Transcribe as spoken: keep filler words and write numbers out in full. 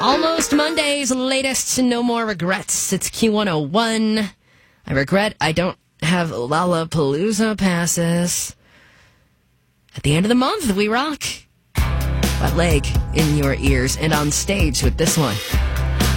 Almost Monday's latest No More Regrets. It's Q one oh one. I regret I don't have Lollapalooza passes. At the end of the month, we rock. Butt Leg in your ears and on stage with this one.